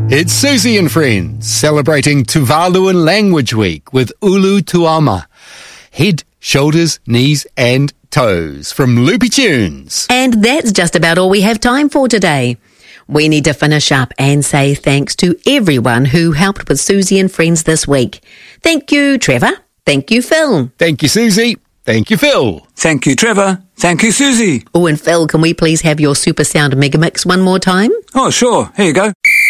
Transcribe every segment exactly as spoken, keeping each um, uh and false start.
It's Susie and Friends, celebrating Tuvaluan Language Week with Ulu Tuama. Head, shoulders, knees and toes from Loopy Tunes. And that's just about all we have time for today. We need to finish up and say thanks to everyone who helped with Susie and Friends this week. Thank you, Trevor. Thank you, Phil. Thank you, Susie. Thank you, Phil. Thank you, Trevor. Thank you, Susie. Oh, and Phil, can we please have your Super Sound Megamix one more time? Oh, sure. Here you go.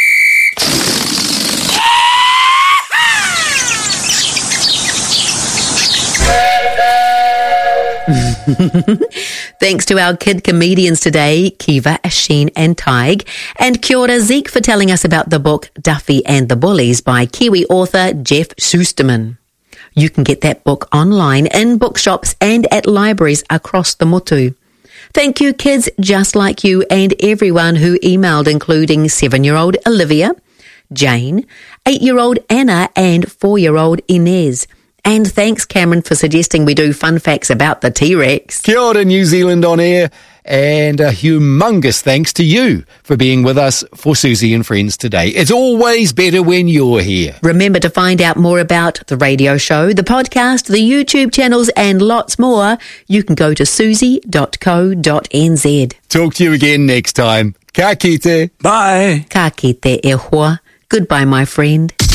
Thanks to our kid comedians today, Kiva, Asheen and Tig. And kia ora Zeke for telling us about the book Duffy and the Bullies by Kiwi author Jeff Schusterman. You can get that book online in bookshops and at libraries across the motu. Thank you, kids just like you and everyone who emailed, including seven-year-old Olivia, Jane, eight-year-old Anna and four-year-old Inez. And thanks, Cameron, for suggesting we do fun facts about the T-Rex. Kia ora, New Zealand on air. And a humongous thanks to you for being with us for Susie and Friends today. It's always better when you're here. Remember to find out more about the radio show, the podcast, the YouTube channels, and lots more. You can go to susie dot co dot n z. Talk to you again next time. Ka kite. Bye. Ka kite e hoa. Goodbye, my friend.